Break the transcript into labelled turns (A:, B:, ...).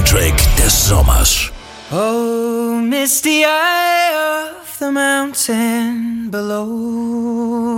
A: Soundtrack des Sommers.
B: Oh, misty eye of the mountain below.